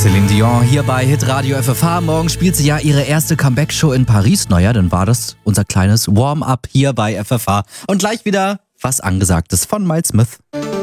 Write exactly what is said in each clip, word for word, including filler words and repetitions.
Celine Dion hier bei Hitradio F F H. Morgen spielt sie ja ihre erste Comeback-Show in Paris. Naja, dann war das unser kleines Warm-up hier bei F F H. Und gleich wieder was Angesagtes von Miles Smith.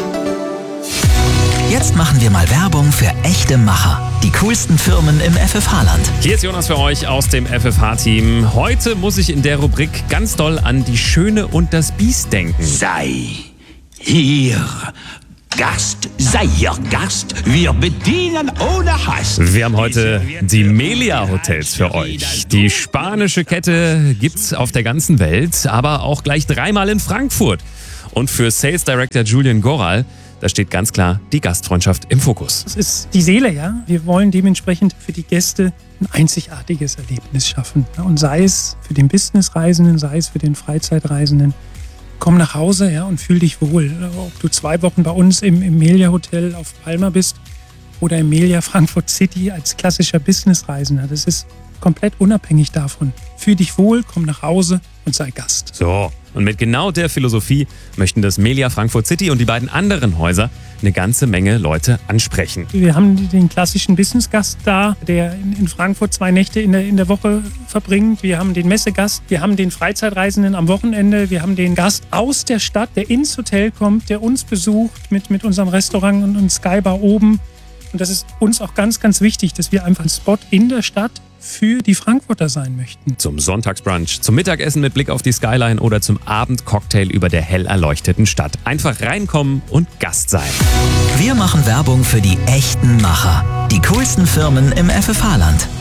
Jetzt machen wir mal Werbung für echte Macher. Die coolsten Firmen im F F H-Land. Hier ist Jonas für euch aus dem F F H-Team. Heute muss ich in der Rubrik ganz doll an Die Schöne und das Biest denken. Sei hier Gast, sei hier Gast. Wir bedienen ohne Hass. Wir haben heute die Melia-Hotels für euch. Die spanische Kette gibt's auf der ganzen Welt, aber auch gleich dreimal in Frankfurt. Und für Sales Director Julian Goral, da steht ganz klar die Gastfreundschaft im Fokus. Das ist die Seele, ja. Wir wollen dementsprechend für die Gäste ein einzigartiges Erlebnis schaffen. Und sei es für den Businessreisenden, sei es für den Freizeitreisenden. Komm nach Hause, ja, und fühl dich wohl. Ob du zwei Wochen bei uns im, im Melia Hotel auf Palma bist oder im Melia Frankfurt City als klassischer Businessreisender. Das ist komplett unabhängig davon. Fühl dich wohl, komm nach Hause und sei Gast. So, und mit genau der Philosophie möchten das Melia Frankfurt City und die beiden anderen Häuser eine ganze Menge Leute ansprechen. Wir haben den klassischen Businessgast da, der in Frankfurt zwei Nächte in der, in der Woche verbringt. Wir haben den Messegast, wir haben den Freizeitreisenden am Wochenende, wir haben den Gast aus der Stadt, der ins Hotel kommt, der uns besucht mit, mit unserem Restaurant und, und Skybar oben. Und das ist uns auch ganz, ganz wichtig, dass wir einfach ein Spot in der Stadt für die Frankfurter sein möchten. Zum Sonntagsbrunch, zum Mittagessen mit Blick auf die Skyline oder zum Abendcocktail über der hell erleuchteten Stadt. Einfach reinkommen und Gast sein. Wir machen Werbung für die echten Macher. Die coolsten Firmen im F F H-Land.